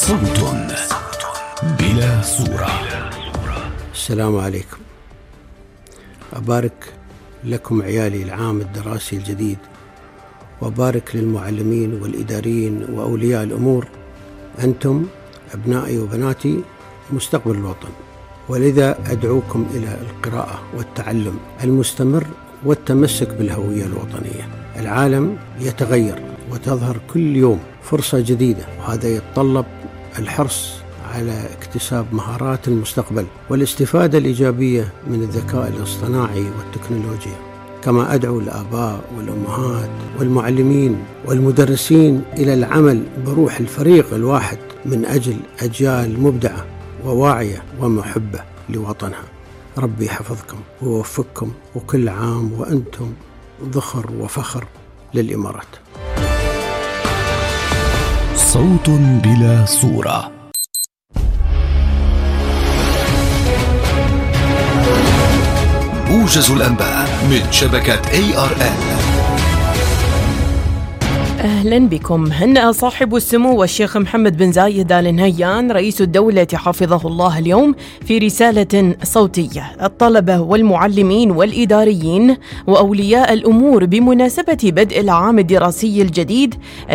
صوت بلا صورة. السلام عليكم. أبارك لكم عيالي العام الدراسي الجديد، وأبارك للمعلمين والإداريين وأولياء الأمور. أنتم أبنائي وبناتي مستقبل الوطن، ولذا أدعوكم إلى القراءة والتعلم المستمر والتمسك بالهوية الوطنية. العالم يتغير وتظهر كل يوم فرصة جديدة، وهذا يتطلب الحرص على اكتساب مهارات المستقبل والاستفادة الإيجابية من الذكاء الاصطناعي والتكنولوجيا. كما أدعو الآباء والأمهات والمعلمين والمدرسين إلى العمل بروح الفريق الواحد من أجل أجيال مبدعة وواعية ومحبة لوطنها. ربي يحفظكم ويوفقكم، وكل عام وأنتم ذخر وفخر للإمارات. صوت بلا صورة. موجز الأنباء من شبكة ARN. أهلا بكم. هنأ صاحب السمو الشيخ محمد بن زايد آل نهيان رئيس الدولة حفظه الله اليوم في رسالة صوتية الطلبة والمعلمين والإداريين وأولياء الأمور بمناسبة بدء العام الدراسي الجديد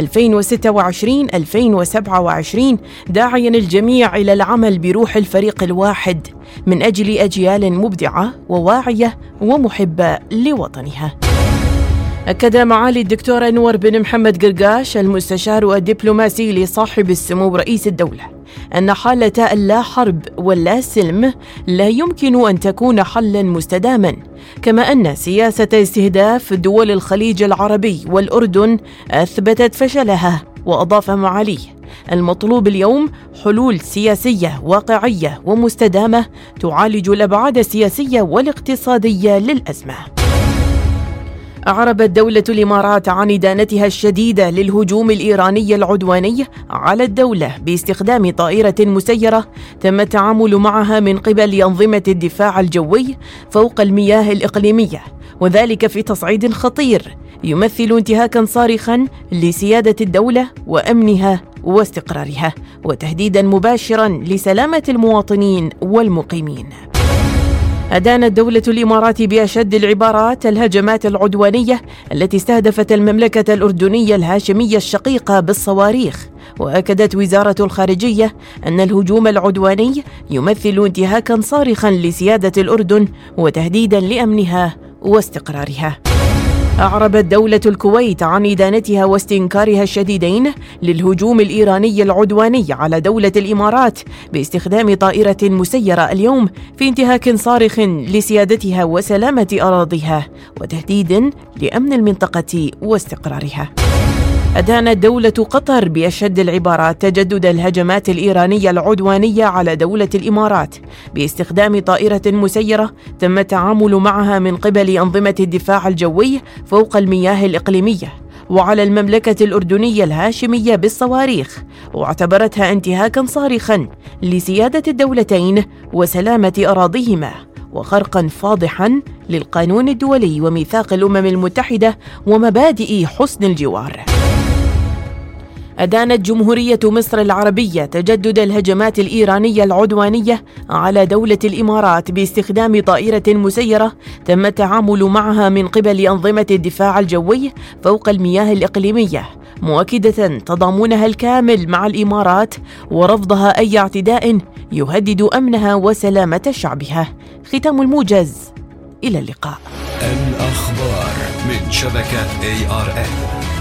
2026-2027، داعيا الجميع إلى العمل بروح الفريق الواحد من أجل أجيال مبدعة وواعية ومحبة لوطنها. أكد معالي الدكتور أنور بن محمد قرقاش المستشار الدبلوماسي لصاحب السمو رئيس الدولة أن حالة اللا حرب واللا سلم لا يمكن أن تكون حلاً مستداماً، كما أن سياسة استهداف دول الخليج العربي والأردن أثبتت فشلها. وأضاف معاليه: المطلوب اليوم حلول سياسية واقعية ومستدامة تعالج الأبعاد السياسية والاقتصادية للأزمة. أعربت دولة الإمارات عن إدانتها الشديدة للهجوم الإيراني العدواني على الدولة باستخدام طائرة مسيرة تم التعامل معها من قبل أنظمة الدفاع الجوي فوق المياه الإقليمية، وذلك في تصعيد خطير يمثل انتهاكاً صارخاً لسيادة الدولة وأمنها واستقرارها، وتهديداً مباشراً لسلامة المواطنين والمقيمين. أدانت دولة الإمارات بأشد العبارات الهجمات العدوانية التي استهدفت المملكة الأردنية الهاشمية الشقيقة بالصواريخ. وأكدت وزارة الخارجية أن الهجوم العدواني يمثل انتهاكاً صارخاً لسيادة الأردن وتهديداً لأمنها واستقرارها. أعربت دولة الكويت عن إدانتها واستنكارها الشديدين للهجوم الإيراني العدواني على دولة الإمارات باستخدام طائرة مسيرة اليوم في انتهاك صارخ لسيادتها وسلامة أراضيها وتهديد لأمن المنطقة واستقرارها. أدانت دولة قطر بأشد العبارات تجدد الهجمات الإيرانية العدوانية على دولة الإمارات باستخدام طائرة مسيرة تم التعامل معها من قبل أنظمة الدفاع الجوي فوق المياه الإقليمية وعلى المملكة الأردنية الهاشمية بالصواريخ، واعتبرتها انتهاكاً صارخاً لسيادة الدولتين وسلامة أراضيهما وخرقاً فاضحاً للقانون الدولي وميثاق الأمم المتحدة ومبادئ حسن الجوار. أدانت جمهورية مصر العربية تجدد الهجمات الإيرانية العدوانية على دولة الإمارات باستخدام طائرة مسيرة تم التعامل معها من قبل أنظمة الدفاع الجوي فوق المياه الإقليمية، مؤكدة تضامنها الكامل مع الإمارات ورفضها أي اعتداء يهدد أمنها وسلامة شعبها. ختام الموجز، إلى اللقاء. الأخبار من شبكة ARN.